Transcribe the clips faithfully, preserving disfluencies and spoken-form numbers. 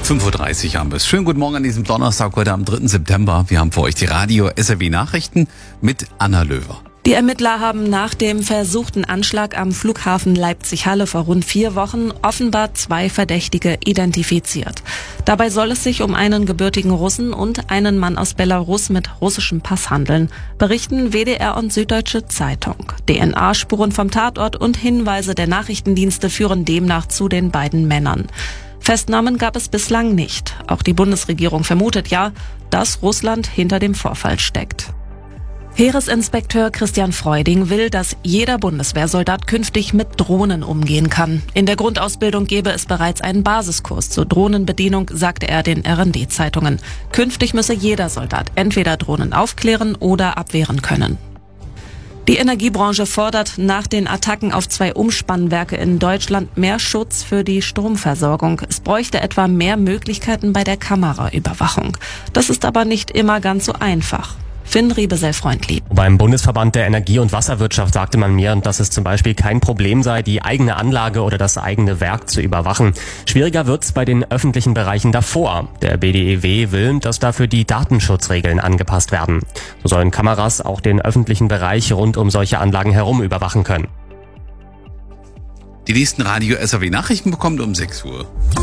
fünf Uhr dreißig haben wir es. Schönen guten Morgen an diesem Donnerstag, heute am dritten September. Wir haben für euch die Radio-S R W-Nachrichten mit Anna Löwer. Die Ermittler haben nach dem versuchten Anschlag am Flughafen Leipzig-Halle vor rund vier Wochen offenbar zwei Verdächtige identifiziert. Dabei soll es sich um einen gebürtigen Russen und einen Mann aus Belarus mit russischem Pass handeln, berichten W D R und Süddeutsche Zeitung. D N A-Spuren vom Tatort und Hinweise der Nachrichtendienste führen demnach zu den beiden Männern. Festnahmen gab es bislang nicht. Auch die Bundesregierung vermutet ja, dass Russland hinter dem Vorfall steckt. Heeresinspekteur Christian Freuding will, dass jeder Bundeswehrsoldat künftig mit Drohnen umgehen kann. In der Grundausbildung gebe es bereits einen Basiskurs zur Drohnenbedienung, sagte er den R N D-Zeitungen. Künftig müsse jeder Soldat entweder Drohnen aufklären oder abwehren können. Die Energiebranche fordert nach den Attacken auf zwei Umspannwerke in Deutschland mehr Schutz für die Stromversorgung. Es bräuchte etwa mehr Möglichkeiten bei der Kameraüberwachung. Das ist aber nicht immer ganz so einfach. Finn Riebesell-Freundlieb. Beim Bundesverband der Energie- und Wasserwirtschaft sagte man mir, dass es zum Beispiel kein Problem sei, die eigene Anlage oder das eigene Werk zu überwachen. Schwieriger wird's bei den öffentlichen Bereichen davor. Der B D E W will, dass dafür die Datenschutzregeln angepasst werden. So sollen Kameras auch den öffentlichen Bereich rund um solche Anlagen herum überwachen können. Die nächsten Radio-S R W-Nachrichten bekommt um sechs Uhr.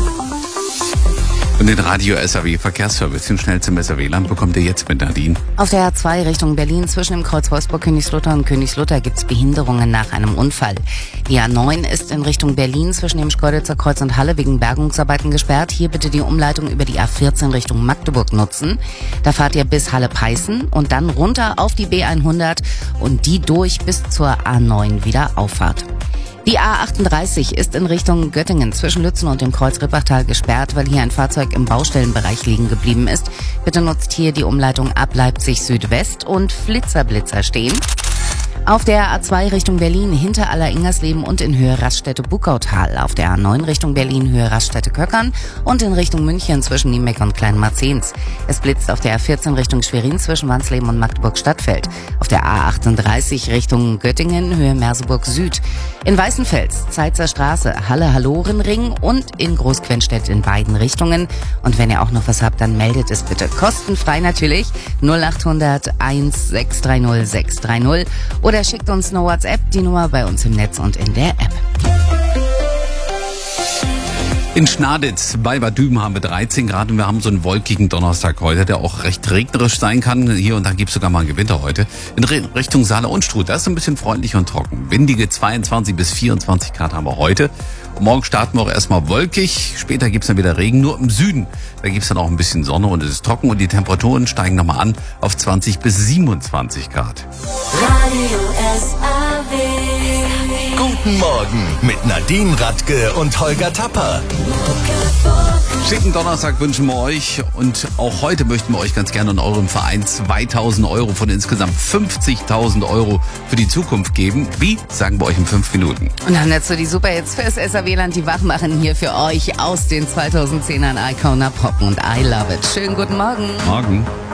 Und den Radio-S R W-Verkehrsservice, den schnellsten S R W-Land, bekommt ihr jetzt mit Nadine. Auf der A zwei Richtung Berlin zwischen dem Kreuz Wolfsburg-Königslutter und Königslutter gibt's Behinderungen nach einem Unfall. Die A neun ist in Richtung Berlin zwischen dem Schkeuditzer Kreuz und Halle wegen Bergungsarbeiten gesperrt. Hier bitte die Umleitung über die A vierzehn Richtung Magdeburg nutzen. Da fahrt ihr bis Halle-Peißen und dann runter auf die B hundert und die durch bis zur A neun wieder Auffahrt. Die A achtunddreißig ist in Richtung Göttingen zwischen Lützen und dem Kreuz Rippachtal gesperrt, weil hier ein Fahrzeug im Baustellenbereich liegen geblieben ist. Bitte nutzt hier die Umleitung ab Leipzig Südwest und Flitzer-Blitzer stehen. Auf der A zwei Richtung Berlin hinter Aller-Ingersleben und in Höhe Raststätte-Bukautal. Auf der A neun Richtung Berlin Höhe Raststätte-Köckern und in Richtung München zwischen Niemeck und Kleinmarzens. Es blitzt auf der A vierzehn Richtung Schwerin zwischen Wansleben und Magdeburg-Stadtfeld. Auf der A achtunddreißig Richtung Göttingen Höhe Merseburg Süd. In Weißenfels, Zeitzer Straße, Halle-Hallorenring und in Großquenstedt in beiden Richtungen. Und wenn ihr auch noch was habt, dann meldet es bitte kostenfrei natürlich null acht hundert eins sechs drei null sechs drei null oder schickt uns eine WhatsApp, die Nummer bei uns im Netz und in der App. In Schnaditz bei Bad Düben haben wir dreizehn Grad und wir haben so einen wolkigen Donnerstag heute, der auch recht regnerisch sein kann. Hier und da gibt es sogar mal ein Gewitter heute. In Richtung Saale und Struth, da ist es ein bisschen freundlich und trocken. Windige zweiundzwanzig bis vierundzwanzig Grad haben wir heute. Und morgen starten wir auch erstmal wolkig, später gibt es dann wieder Regen, nur im Süden. Da gibt es dann auch ein bisschen Sonne und es ist trocken und die Temperaturen steigen nochmal an auf zwanzig bis siebenundzwanzig Grad. Radio S R W. Guten Morgen mit Nadine Radke und Holger Tapper. Schicken Donnerstag wünschen wir euch und auch heute möchten wir euch ganz gerne in eurem Verein zweitausend Euro von insgesamt fünfzigtausend Euro für die Zukunft geben. Wie? Sagen wir euch in fünf Minuten. Und dann dazu die Superhits fürs S R W-Land, die wach machen hier für euch aus den zweitausendzehnern Icona Pop und I Love It. Schönen guten Morgen. Morgen.